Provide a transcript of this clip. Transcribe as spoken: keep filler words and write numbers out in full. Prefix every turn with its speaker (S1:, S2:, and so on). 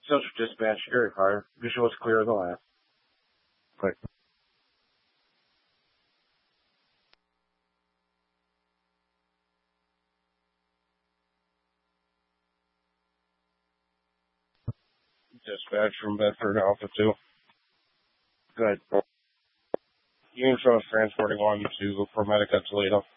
S1: Central Dispatch, Area Fire. Visual is clear as the last. Click. Dispatch from Bedford, Alpha two. Good. Unit is transporting one to for medic at Toledo.